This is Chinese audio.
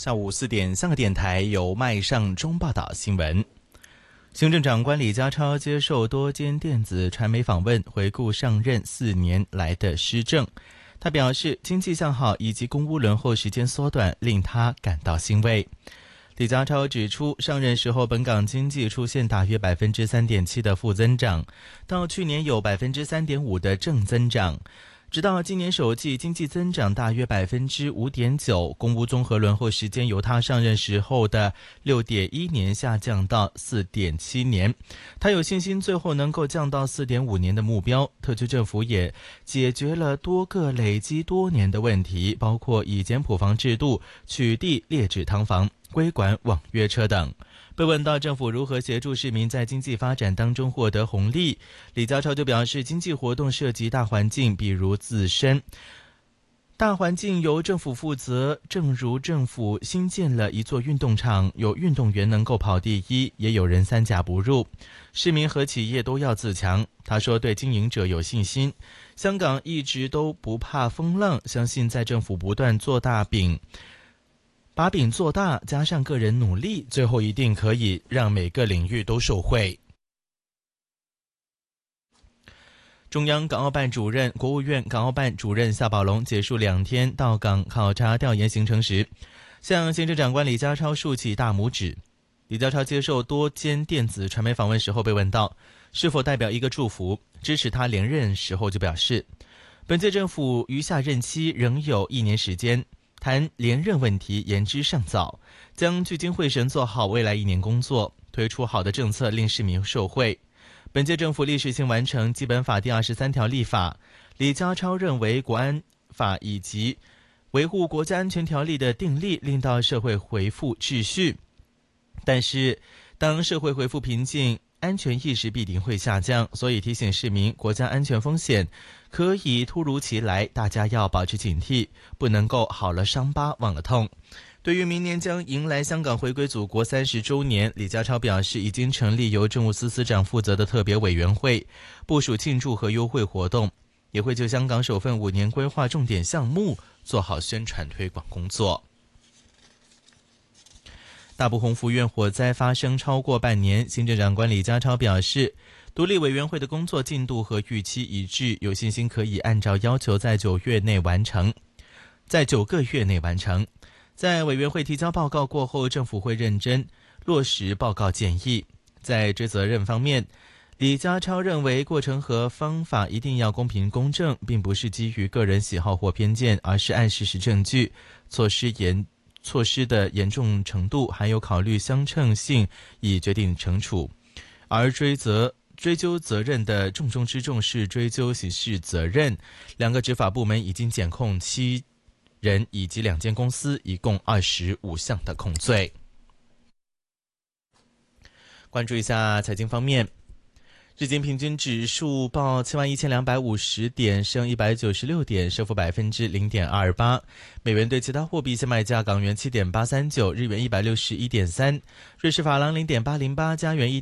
下午4点，香港电台由麦尚中报道新闻。行政长官李家超接受多间电子传媒访问，回顾上任4年来的施政。他表示，经济向好以及公屋轮候时间缩短令他感到欣慰。李家超指出，上任时候本港经济出现大约 3.7% 的负增长，到去年有 3.5% 的正增长，直到今年首季经济增长大约 5.9%， 公屋综合轮候时间由他上任时候的 6.1 年下降到 4.7 年。他有信心最后能够降到 4.5 年的目标。特区政府也解决了多个累积多年的问题，包括以简谱房制度取缔劣质汤房、规管网约车等。被问到政府如何协助市民在经济发展当中获得红利，李家超就表示，经济活动涉及大环境，比如自身大环境由政府负责，正如政府新建了一座运动场，有运动员能够跑第一，也有人三甲不入，市民和企业都要自强。他说对经营者有信心，香港一直都不怕风浪，相信在政府不断做大饼，把饼做大，加上个人努力，最后一定可以让每个领域都受惠。中央港澳办主任、国务院港澳办主任夏宝龙结束2天到港考察调研行程时，向行政长官李家超竖起大拇指。李家超接受多间电子传媒访问时候被问到，是否代表一个祝福，支持他连任时候就表示，本届政府余下任期仍有1年时间，谈连任问题言之尚早，将聚精会神做好未来1年工作，推出好的政策令市民受惠。本届政府历史性完成基本法第23条立法，李家超认为国安法以及维护国家安全条例的订立令到社会恢复秩序，但是当社会恢复平静，安全意识必定会下降，所以提醒市民国家安全风险可以突如其来，大家要保持警惕，不能够好了伤疤忘了痛。对于明年将迎来香港回归祖国30周年，李家超表示，已经成立由政务司司长负责的特别委员会，部署庆祝和优惠活动，也会就香港首份5年规划重点项目做好宣传推广工作。大埔洪福苑火灾发生超过半年，行政长官李家超表示，独立委员会的工作进度和预期一致，有信心可以按照要求在9个月内完成。在委员会提交报告过后，政府会认真落实报告建议。在追责任方面，李家超认为过程和方法一定要公平公正，并不是基于个人喜好或偏见，而是按事实证据、措施的严重程度还有考虑相称性以决定惩处。而追究责任的重中之重是追究刑事责任，2个执法部门已经检控7人以及2间公司，一共25项的控罪。关注一下财经方面，日经平均指数报71,250点，升196点，升幅 0.28%。美元对其他货币现卖价：港元7.839，日元161.3，瑞士法郎0.808，加元